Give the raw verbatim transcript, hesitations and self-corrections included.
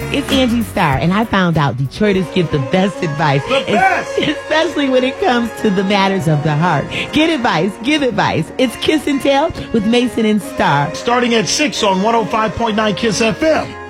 It's Angie Starr, and I found out Detroiters give the best advice, The best! especially when it comes to the matters of the heart. Get advice, give advice. It's Kiss and Tell with Mason and Starr. Starting at six on one oh five point nine Kiss F M.